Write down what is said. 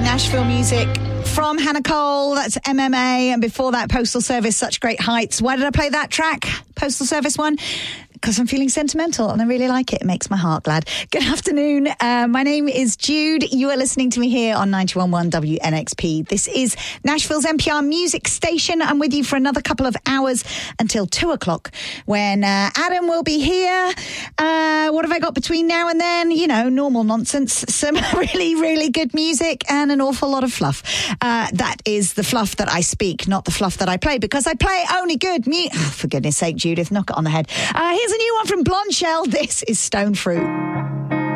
Nashville music from Hannah Cole. That's MMA. And before that, Postal Service, Such Great Heights. Why did I play that track? Postal Service one? Because I'm feeling sentimental and I really like it. It makes my heart glad. Good afternoon. My name is Jude. You are listening to me here on 91.1 WNXP. This is Nashville's NPR music station. I'm with you for another couple of hours until 2 o'clock when Adam will be here. What have I got between now and then? You know, normal nonsense. Some really, really good music and an awful lot of fluff. That is the fluff that I speak, not the fluff that I play, because I play only good music. Oh, for goodness sake, Judith, knock it on the head. Here's a new one from Blonde Shell. This is Stone Fruit.